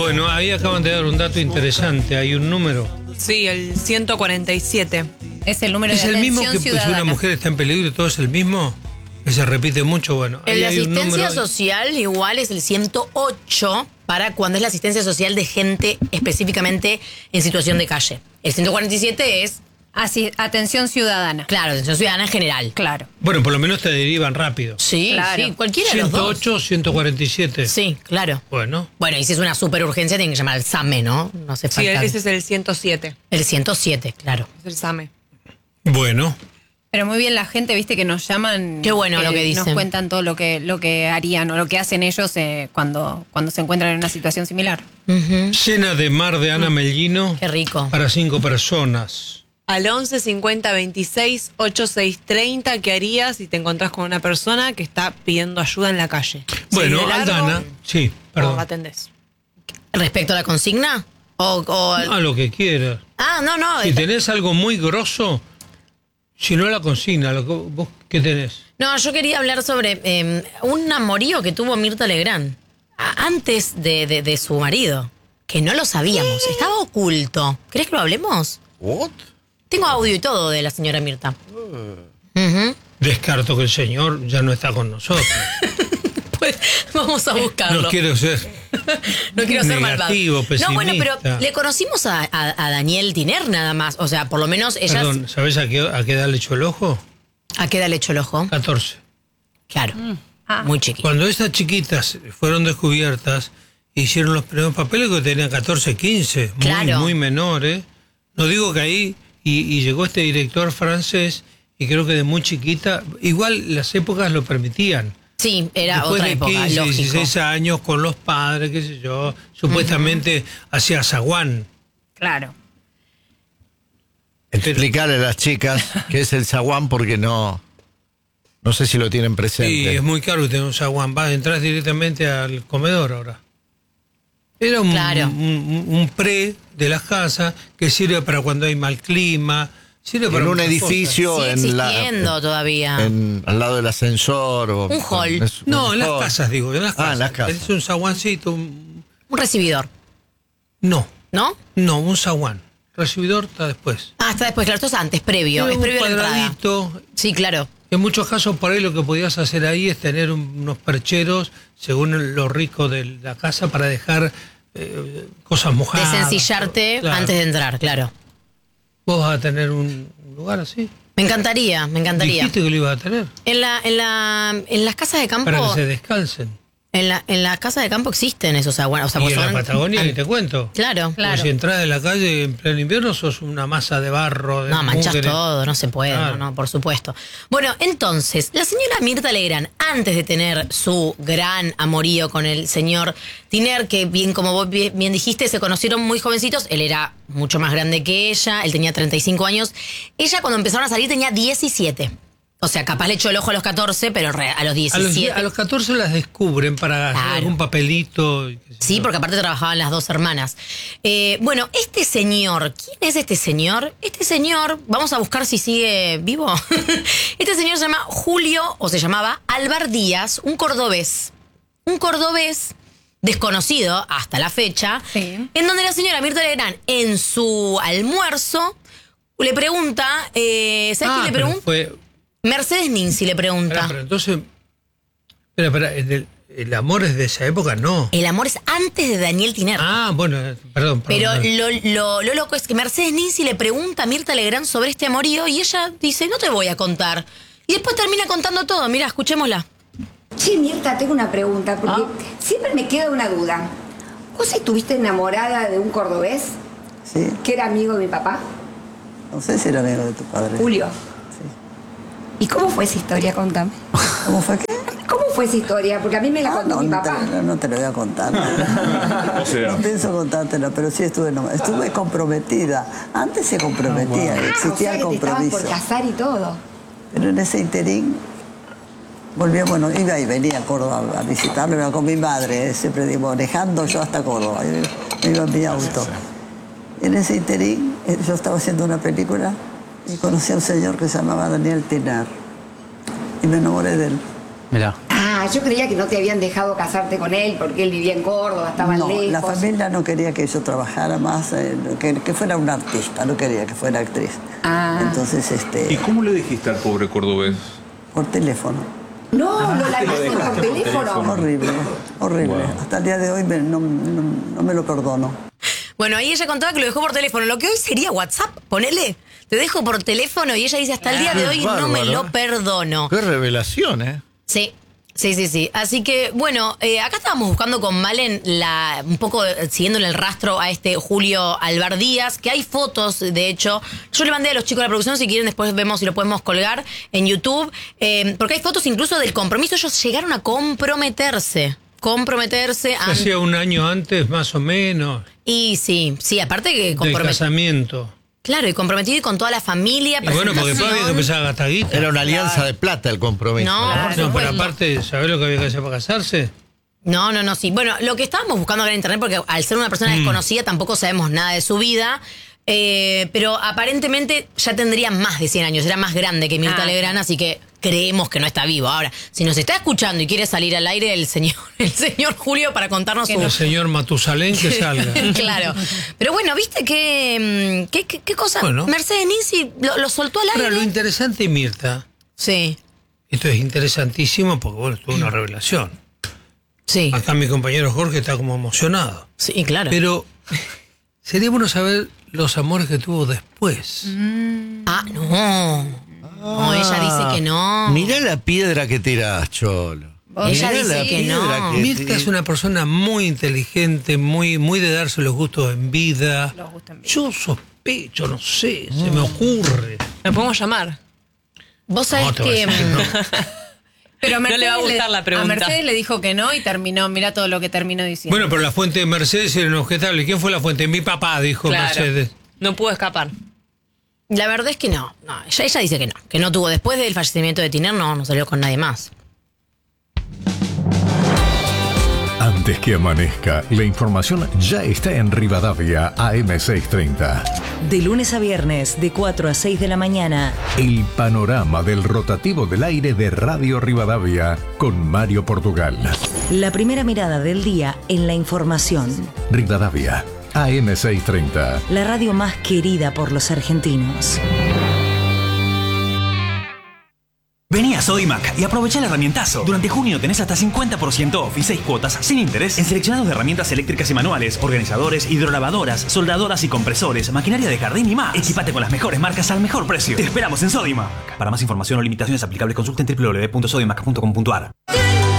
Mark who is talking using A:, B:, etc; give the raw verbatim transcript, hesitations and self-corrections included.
A: Bueno, ahí acaban de dar un dato interesante. Hay un número.
B: Sí, el ciento cuarenta y siete.
C: Es el número
A: ¿Es
C: de
A: el mismo
C: atención
A: que pues, si una
C: ciudadana.
A: mujer está en peligro y todo es el mismo? Que se repite mucho, bueno.
D: El
A: ahí
D: de
A: hay un
D: asistencia
A: número.
D: social igual es el ciento ocho para cuando es la asistencia social de gente específicamente en situación de calle. El ciento cuarenta y siete es,
C: Así, atención ciudadana.
D: claro, atención ciudadana en general.
C: Claro.
A: Bueno, por lo menos te derivan rápido.
D: Sí,
C: Claro.
D: sí, cualquiera de los
A: ciento
D: dos.
A: ocho, ciento cuarenta y siete.
D: Sí, claro.
A: Bueno.
D: Bueno, y si es una super urgencia tienen que llamar al SAME, ¿no? No hace
B: Sí,
D: falta.
B: ese es el ciento siete.
D: El ciento siete, claro.
B: Es el SAME.
A: Bueno.
C: Pero muy bien la gente, viste, que nos llaman.
D: Qué bueno lo que dicen.
C: Nos cuentan todo lo que, lo que harían o lo que hacen ellos eh, cuando, cuando se encuentran en una situación similar.
D: Ujú.
A: Cena de mar de Ana Mellino
D: Qué rico.
A: para cinco personas.
B: Al once cincuenta veintiséis ochenta y seis treinta, ¿qué harías si te encontrás con una persona que está pidiendo ayuda en la calle?
A: Bueno,
B: ¿Seguís de largo
A: Aldana. Sí,
B: o
A: perdón.
B: atendés?
D: ¿Respecto a la consigna? O, o-
A: A lo que quieras.
D: Ah, no, no.
A: Si
D: está-
A: tenés algo muy grosso, si no la consigna, lo que, ¿vos qué tenés?
D: No, yo quería hablar sobre eh, un amorío que tuvo Mirta Legrand a- antes de, de- de su marido, que no lo sabíamos, estaba oculto. ¿Querés que lo hablemos?
E: ¿What?
D: Tengo audio y todo de la señora Mirta. Ujú.
A: Descarto que el señor ya no está con nosotros.
D: Pues vamos a buscarlo.
A: No quiero ser.
D: No quiero ser malvado.
A: negativo,
D: No, bueno, pero
A: pesimista.
D: le conocimos a, a- a Daniel Tiner nada más. O sea, por lo menos ella...
A: Perdón, ¿sabés a qué, a qué edad le echó el ojo?
D: ¿A qué edad le echó el ojo?
A: catorce.
D: Claro,
C: Ah.
D: muy chiquito.
A: Cuando estas chiquitas fueron descubiertas, hicieron los primeros papeles que tenían catorce, quince, muy,
D: Claro.
A: muy menores. No digo que ahí, y, y llegó este director francés, y creo que de muy chiquita, igual las épocas lo permitían.
D: Sí, era
A: Después
D: otra
A: de
D: época,
A: quince,
D: lógico.
A: dieciséis años con los padres, qué sé yo, supuestamente hacia zaguán.
C: Claro.
E: Explicarle a las chicas qué es el zaguán porque no, no sé si lo tienen
A: Sí,
E: presente.
A: es muy caro tener un zaguán. Vas, entras directamente al comedor ahora. Era un,
D: Claro.
A: un, un pre de las casas que sirve para cuando hay mal clima. Sirve para
E: En un
A: muchas
E: edificio,
D: Sigue
E: en la,
D: existiendo todavía.
E: en- al lado del ascensor. O,
D: Un hall.
E: es
A: cosas. No,
E: un
A: en las
E: hall.
A: casas, digo. En las
E: Ah,
A: casas.
E: en las casas.
A: Es un zaguancito. un-
D: Un recibidor,
A: No,
D: ¿no?
A: no, un zaguán. Recibidor está después.
D: Ah, está después, claro, esto es antes, previo.
A: Era
D: Es
A: un
D: previo a la entrada.
A: cuadradito.
D: Sí, claro.
A: En muchos casos, por ahí lo que podías hacer ahí es tener un- unos percheros, según lo rico de la casa, para dejar eh, cosas mojadas.
D: Desencillarte
A: Claro.
D: antes de entrar, claro.
A: ¿Vos vas a tener un lugar así?
D: Me encantaría, me encantaría.
A: Dijiste que lo ibas a tener,
D: En la, en la, en las casas de campo,
A: para que se descalcen.
D: en la, en las casas de campo existen esos aguanos. O sea,
A: Y
D: pues
A: en la
D: son-
A: Patagonia,
D: an-
A: ni te cuento.
D: Claro,
A: Porque
D: claro.
A: si entras de la calle en pleno invierno, sos una masa de barro. De
D: No, manchas
A: mugre.
D: todo, no se puede,
A: Claro.
D: no, no, por supuesto. Bueno, entonces, la señora Mirta Legrand, antes de tener su gran amorío con el señor Tiner, que bien como vos bien bien dijiste, se conocieron muy jovencitos, él era mucho más grande que ella, él tenía treinta y cinco años, ella cuando empezaron a salir tenía diecisiete. O sea, capaz le echó el ojo a los catorce, pero re- a los
A: A los,
D: diecisiete.
A: a los catorce las descubren para hacer
D: Claro.
A: algún papelito. y qué sé
D: Sí,
A: yo.
D: porque aparte trabajaban las dos hermanas. Eh, bueno, este señor, ¿quién es este señor? Este señor, vamos a buscar si sigue vivo. Este señor se llama Julio, o se llamaba Álvar Díaz, un cordobés. Un cordobés desconocido hasta la fecha,
C: Sí.
D: en donde la señora Mirta Legrand, en su almuerzo, le pregunta, eh, ¿sabes
A: Ah,
D: quién le
A: pero
D: pregunta?
A: fue,
D: Mercedes Ninzi le pregunta.
A: Espera, pero entonces. Espera, espera, el, el amor es de esa época, no.
D: El amor es antes de Daniel Tiner.
A: Ah, bueno, eh, perdón.
D: Pero
A: perdón.
D: lo, lo, lo loco es que Mercedes Ninzi le pregunta a Mirta Legrand sobre este amorío y ella dice, no te voy a contar. Y después termina contando todo. Mira, escuchémosla.
F: Che, Mirta, tengo una pregunta, porque siempre me queda una duda. ¿Vos estuviste enamorada de un cordobés
G: Sí,
F: que era amigo de mi papá,
G: no sé si era amigo de tu padre.
F: Julio?
G: Sí.
F: ¿Y cómo fue esa historia? Contame.
G: ¿Cómo fue que?
F: ¿Cómo fue esa historia? Porque a mí me la
G: Ah,
F: contó
G: no,
F: mi
G: no te,
F: papá.
G: no, no te lo voy a contar. No pienso contártela, pero sí estuve enamorada. Estuve comprometida. Antes se comprometía,
F: Ah, o
G: existía
F: sea
G: el
F: que te estabas
G: compromiso.
F: por casar y todo.
G: Pero en ese interín volvía, bueno, iba y venía a Córdoba a visitarlo, iba con mi madre, eh, siempre digo, manejando yo hasta Córdoba. Yo iba en mi auto. En ese interín, eh, yo estaba haciendo una película y conocí a un señor que se llamaba Daniel Tiner. Y me enamoré de él.
H: Mirá.
F: Ah, Ah, yo creía que no te habían dejado casarte con él porque él vivía en Córdoba, estaba
G: No,
F: lejos.
G: la familia no quería que yo trabajara más, eh, que, que fuera una artista, no quería que fuera actriz.
F: Ah.
G: Entonces,
H: ¿Y
G: este,
H: cómo le dijiste al pobre cordobés?
G: por teléfono.
F: No, lo
H: lo
F: largaste por
H: dejaste por
F: teléfono.
H: teléfono.
G: Horrible, horrible.
H: Wow.
G: Hasta el día de hoy me- no, no- no me lo perdono.
D: Bueno, ahí ella contaba que lo dejó por teléfono. Lo que hoy sería WhatsApp, ponele. Te dejo por teléfono y ella dice, hasta el día de hoy no me lo perdono.
E: Qué revelación, ¿eh?
D: Sí. Sí, sí, sí. Así que, bueno, eh, acá estábamos buscando con Malen la, un poco eh, siguiéndole el rastro a este Julio Alvar Díaz, que hay fotos, de hecho. Yo le mandé a los chicos de la producción, si quieren después vemos si lo podemos colgar en YouTube, eh, porque hay fotos incluso del compromiso. Ellos llegaron a comprometerse. Comprometerse.
A: Se hacía un año antes, más o menos,
D: Y sí, sí, aparte que
A: del
D: comprometido.
A: casamiento.
D: Claro, y comprometido y con toda la familia.
A: Y bueno, porque después había que
D: presentación.
A: empezar a gastar guita.
E: Era una alianza de plata el compromiso.
D: No,
E: ¿no?
D: por
A: No, pero
D: supuesto.
A: aparte, ¿sabés lo que había que hacer para casarse?
D: No, no, no, sí. Bueno, lo que estábamos buscando acá en internet, porque al ser una persona desconocida tampoco sabemos nada de su vida, eh, pero aparentemente ya tendría más de cien años, era más grande que Mirta
C: Ah.
D: Legrand, así que creemos que no está vivo. Ahora, si nos está escuchando y quiere salir al aire el señor, el señor Julio para contarnos su...
A: El señor Matusalén que salga.
D: Claro. Pero bueno, viste que... mm, ¿Qué, qué, qué cosa?
A: Bueno.
D: Mercedes Ninzi lo, lo soltó al
A: Ahora,
D: aire.
A: lo interesante, Mirta,
D: Sí,
A: esto es interesantísimo porque, bueno, esto es una revelación.
D: sí.
A: Acá mi compañero Jorge está como emocionado.
D: Sí, claro.
A: Pero sería bueno saber los amores que tuvo después.
D: Ah, no. No, ella dice que no.
E: Mirá la piedra que tirás, Cholo.
D: Ella
E: Mirá
D: dice
E: la
D: que
E: piedra
D: no.
E: que
A: Mirta
E: tirás.
A: es una persona muy inteligente, muy, muy de darse los gustos en vida.
C: Los gustos en vida.
A: Yo sospecho, no sé, se me ocurre.
B: ¿Me podemos llamar?
D: Vos sabés
A: No, te voy a
D: que...
A: decir que no.
C: Pero
B: No le va a
C: Mercedes
B: gustar la pregunta.
C: A Mercedes le dijo que no y terminó, mira todo lo que terminó diciendo.
A: Bueno, pero la fuente de Mercedes era inobjetable. ¿Quién fue la fuente? Mi papá, dijo
B: Claro.
A: Mercedes.
B: No pudo escapar.
D: La verdad es que no, no ella, ella dice que no, que no tuvo. Después del fallecimiento de Tiner no, no salió con nadie más.
I: Antes que amanezca, la información ya está en Rivadavia A M seiscientos treinta.
J: De lunes a viernes, de cuatro a seis de la mañana.
I: El panorama del rotativo del aire de Radio Rivadavia con Mario Portugal.
J: La primera mirada del día en la información.
I: Rivadavia A M seiscientos treinta.
J: La radio más querida por los argentinos.
K: Vení a Sodimac y aprovecha el herramientazo. Durante junio tenés hasta cincuenta por ciento off y seis cuotas sin interés en seleccionados de herramientas eléctricas y manuales, organizadores, hidrolavadoras, soldadoras y compresores, maquinaria de jardín y más. Equipate con las mejores marcas al mejor precio. Te esperamos en Sodimac. Para más información o limitaciones aplicables consulten doble u doble u doble u punto sodimac punto com punto a r.